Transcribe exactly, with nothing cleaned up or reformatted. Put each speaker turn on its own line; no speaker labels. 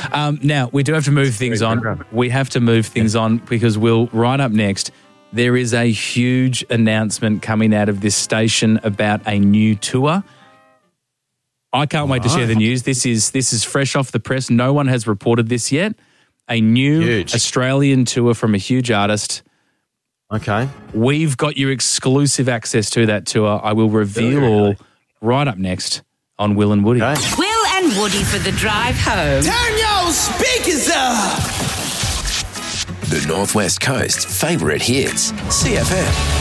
Um, now, we do have to move things on. We have to move things on because we'll, right up next, there is a huge announcement coming out of this station about a new tour. I can't All wait right. to share the news. This is this is fresh off the press. No one has reported this yet. A new huge. Australian tour from a huge artist.
Okay.
We've got your exclusive access to that tour. I will reveal all right up next on Will and Woody.
Okay. Will and Woody for the drive home.
Turn your speakers up!
The Northwest Coast's favourite hits. C F M.